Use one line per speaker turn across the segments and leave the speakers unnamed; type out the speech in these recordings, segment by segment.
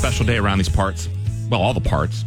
special day around these parts. Well, all the parts.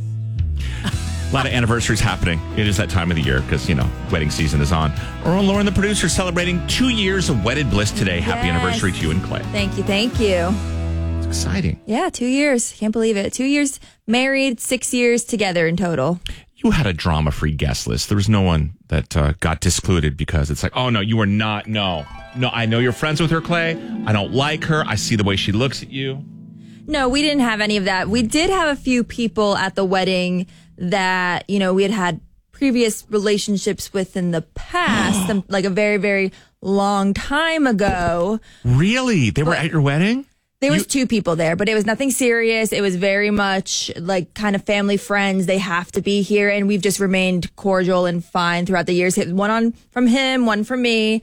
A lot of anniversaries happening. It is that time of the year because, wedding season is on. Earl and Lauren, the producer, celebrating 2 years of wedded bliss today. Happy anniversary to you and Clay.
Thank you. Thank you.
It's exciting.
Yeah, 2 years. Can't believe it. 2 years married, 6 years together in total.
You had a drama-free guest list. There was no one that got discluded because it's like, oh, no, you are not. No, I know you're friends with her, Clay. I don't like her. I see the way she looks at you. No,
we didn't have any of that. We did have a few people at the wedding that, we had previous relationships with in the past, like a very, very long time ago.
Really? They were at your wedding?
There was 2 people there, but it was nothing serious. It was very much like kind of family friends. They have to be here, and we've just remained cordial and fine throughout the years. One from him, one from me,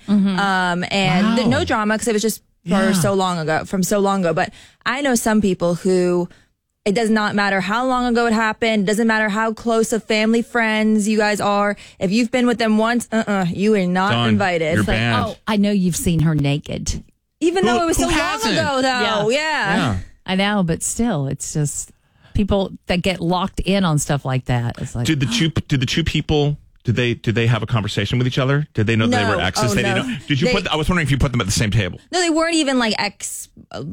and no drama because it was just from so long ago. But I know some people who it does not matter how long ago it happened. It doesn't matter how close of family friends you guys are. If you've been with them once, you are not invited.
You're banned.
Oh, I know you've seen her naked.
Even though it was so long ago, though. Yeah.
I know, but still, it's just people that get locked in on stuff like that. It's like,
did the two people? Did they have a conversation with each other? Did they know they were exes?
Oh,
they didn't know. Did you I was wondering if you put them at the same table.
No, they weren't even like ex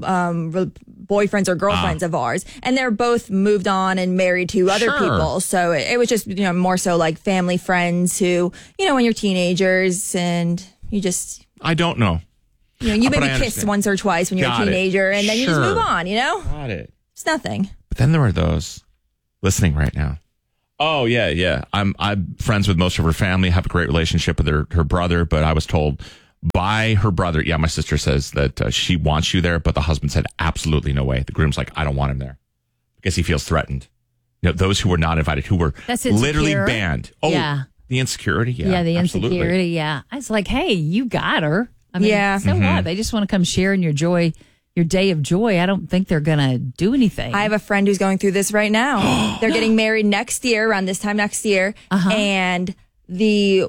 boyfriends or girlfriends of ours, and they're both moved on and married to other people. So it was just more so like family friends who when you're teenagers and you just
I don't know.
You maybe kiss once or twice when you're a teenager, and then you just move on.
Got it.
It's nothing.
But then there are those listening right now. Oh, yeah. I'm friends with most of her family, have a great relationship with her brother, but I was told by her brother, my sister says that she wants you there, but the husband said absolutely no way. The groom's like, I don't want him there because he feels threatened. Those who were not invited, who were literally banned. Oh, yeah. The insecurity,
yeah. The
absolutely.
Insecurity, yeah. I was like, hey, you got her. I mean, so what? They just want to come share in your joy. Your day of joy. I don't think they're going to do anything.
I have a friend who's going through this right now. They're getting married next year, around this time next year. And the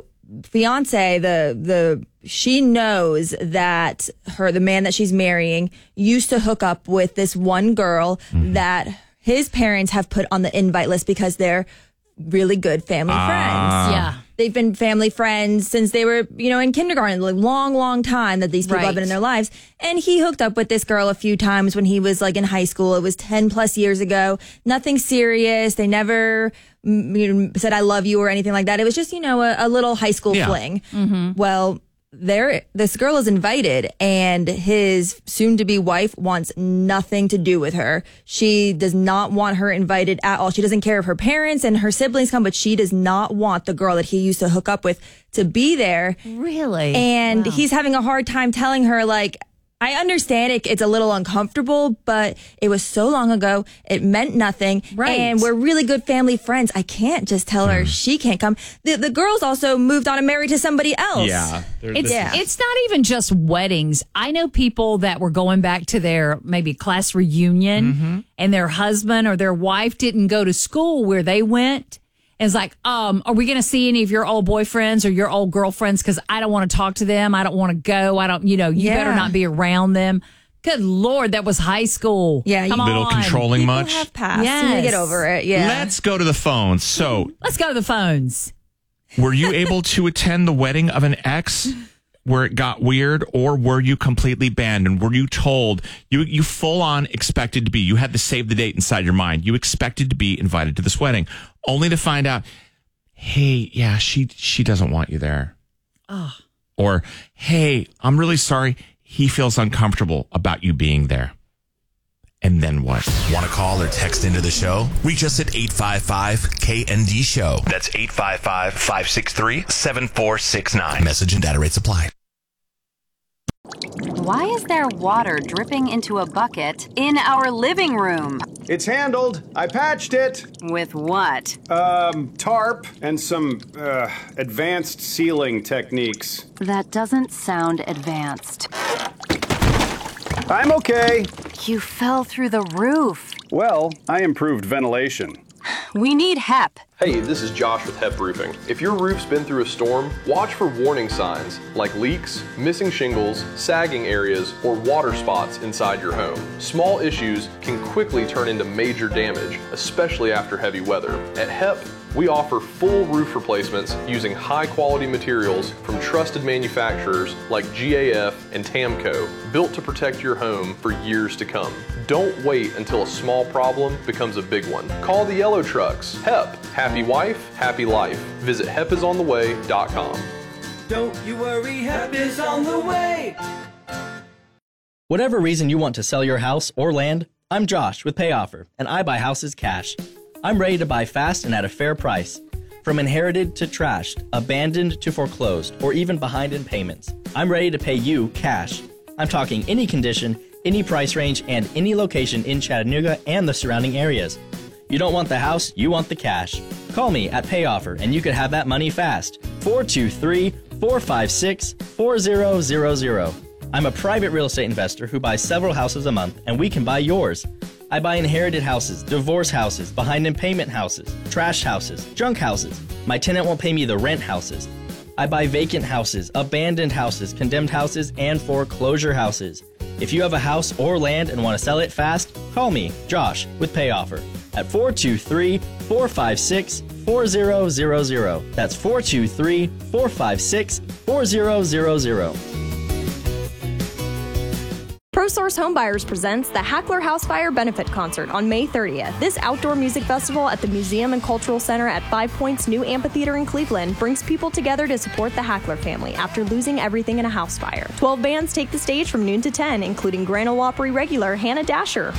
fiance, she knows that the man that she's marrying used to hook up with this one girl that his parents have put on the invite list because they're really good family friends.
Yeah.
They've been family friends since they were, in kindergarten, like long, long time that these people have been in their lives. And he hooked up with this girl a few times when he was like in high school. It was 10 plus years ago. Nothing serious. They never said, I love you or anything like that. It was just, a little high school fling. Mm-hmm. Well, this girl is invited, and his soon-to-be wife wants nothing to do with her. She does not want her invited at all. She doesn't care if her parents and her siblings come, but she does not want the girl that he used to hook up with to be there.
Really?
And he's having a hard time telling her, like, I understand it's a little uncomfortable, but it was so long ago. It meant nothing.
Right.
And we're really good family friends. I can't just tell her she can't come. The girls also moved on and married to somebody else.
Yeah.
It's not even just weddings. I know people that were going back to their maybe class reunion and their husband or their wife didn't go to school where they went. It's like, are we going to see any of your old boyfriends or your old girlfriends? Because I don't want to talk to them. I don't want to go. I don't, you better not be around them. Good Lord, that was high school.
Yeah,
Come
little
on.
controlling
People
much.
have passed.
Yes.
You need to get over it. Yeah.
Let's go to the phones. So,
let's go to the phones.
Were you able to attend the wedding of an ex where it got weird, or were you completely banned? And were you told you full on expected to be? You had to save the date inside your mind. You expected to be invited to this wedding, only to find out, hey, yeah, she doesn't want you there.
Oh.
Or, hey, I'm really sorry. He feels uncomfortable about you being there. And then what?
Want to call or text into the show? Reach us at 855-KND SHOW. That's 855-563-7469. Message and data rates apply.
Why is there water dripping into a bucket in our living room?
It's handled. I patched it.
With what?
Tarp and some, advanced sealing techniques.
That doesn't sound advanced.
I'm okay.
You fell through the roof.
Well, I improved ventilation.
We need HEP.
Hey, this is Josh with HEP Roofing. If your roof's been through a storm, watch for warning signs like leaks, missing shingles, sagging areas, or water spots inside your home. Small issues can quickly turn into major damage, especially after heavy weather. At HEP, we offer full roof replacements using high-quality materials from trusted manufacturers like GAF and TAMCO, built to protect your home for years to come. Don't wait until a small problem becomes a big one. Call the yellow trucks. HEP. Happy wife, happy life. Visit hepisontheway.com.
Don't you worry, HEP is on the way.
Whatever reason you want to sell your house or land, I'm Josh with PayOffer, and I buy houses cash. I'm ready to buy fast and at a fair price. From inherited to trashed, abandoned to foreclosed, or even behind in payments, I'm ready to pay you cash. I'm talking any condition, any price range, and any location in Chattanooga and the surrounding areas. You don't want the house, you want the cash. Call me at PayOffer and you could have that money fast. 423-456-4000. I'm a private real estate investor who buys several houses a month, and we can buy yours. I buy inherited houses, divorce houses, behind in payment houses, trash houses, junk houses. My tenant won't pay me the rent houses. I buy vacant houses, abandoned houses, condemned houses, and foreclosure houses. If you have a house or land and want to sell it fast, call me, Josh, with PayOffer at 423-456-4000. That's 423-456-4000.
ProSource Homebuyers presents the Hackler House Fire Benefit Concert on May 30th. This outdoor music festival at the Museum and Cultural Center at 5 Points New Amphitheater in Cleveland brings people together to support the Hackler family after losing everything in a house fire. 12 bands take the stage from noon to 10, including Grand Ole Opry regular Hannah Dasher.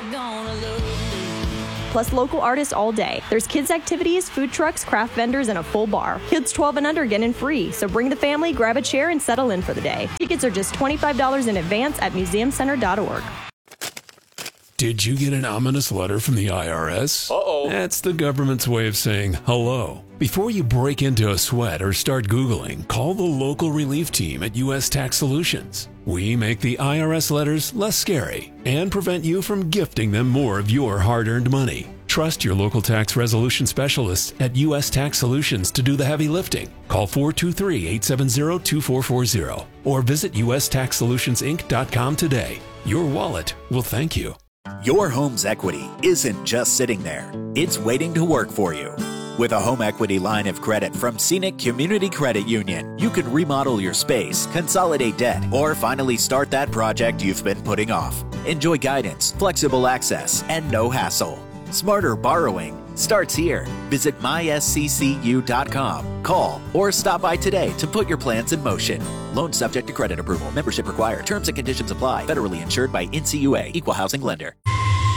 Plus local artists all day. There's kids' activities, food trucks, craft vendors, and a full bar. Kids 12 and under get in free, so bring the family, grab a chair, and settle in for the day. Tickets are just $25 in advance at museumcenter.org.
Did you get an ominous letter from the IRS? Uh-oh. That's the government's way of saying hello. Before you break into a sweat or start Googling, call the local relief team at U.S. Tax Solutions. We make the IRS letters less scary and prevent you from gifting them more of your hard-earned money. Trust your local tax resolution specialists at U.S. Tax Solutions to do the heavy lifting. Call 423-870-2440 or visit USTaxSolutionsInc.com today. Your wallet will thank you.
Your home's equity isn't just sitting there. It's waiting to work for you. With a home equity line of credit from Scenic Community Credit Union, you can remodel your space, consolidate debt, or finally start that project you've been putting off. Enjoy guidance, flexible access, and no hassle. Smarter borrowing starts here. Visit mysccu.com. Call or stop by today to put your plans in motion. Loan subject to credit approval. Membership required. Terms and conditions apply. Federally insured by NCUA. Equal housing lender.